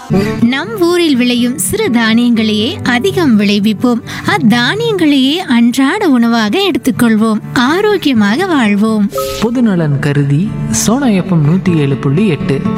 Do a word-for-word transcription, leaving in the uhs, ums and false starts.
நம் ஊரில் விளையும் சிறு தானியங்களையே அதிகம் விளைவிப்போம். அத்தானியங்களையே அன்றாட உணவாக எடுத்துக்கொள்வோம். ஆரோக்கியமாக வாழ்வோம். பொதுநலன் கருதி சோனா எஃப்எம் நூத்தி ஏழு புள்ளி எட்டு